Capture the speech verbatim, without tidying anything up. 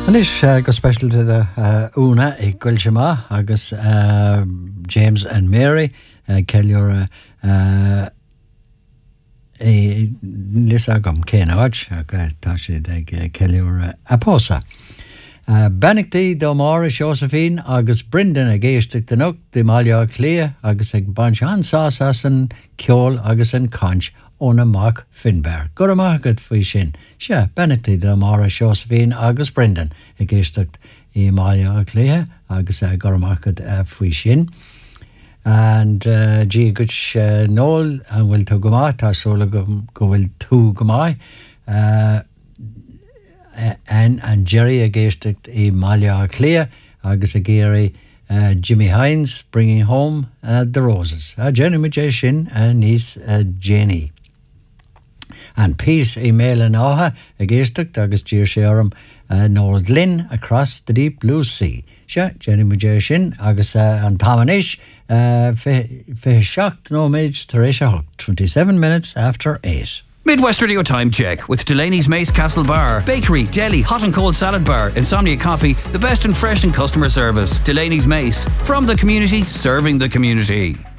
Anis uh, go special to the uh, Una e Gulchama agus uh, James and Mary uh, Kellyur uh, e Lisa gom Kenach aga tashi de Kellyur Aposa uh, Bannickty Domara Josephine agus Brendan a geistig the nook the Malia Clea agus ag Banchan Sasas and Kjol agus and Conch Ona Mark Finbar. Go to market for shin. Sure, Bannickty Domara Josephine agus Brendan a geistig e Malia Clea agus a go to market for shin. And uh, G. Gutch uh, Noel and Will Tugama, Tasola go Will Tugama, uh, and and Jerry against a Malia Clear, Agus Agiri, uh, Jimmy Hines bringing home uh, the roses. Uh, Jenny Majeshin and niece uh, Jenny. And peace email and aha against it, Agus Gir Sharam, uh, Noel Glynn across the deep blue sea. Sure, Jenny Majeshin, Agus uh, and Tomanish. Uh, fe shocked no mage Teresha Huck, twenty-seven minutes after eight. Midwest Radio Time Check with Delaney's Mace Castle Bar, Bakery, Deli, Hot and Cold Salad Bar, Insomnia Coffee, the best in fresh and customer service. Delaney's Mace, from the community, serving the community.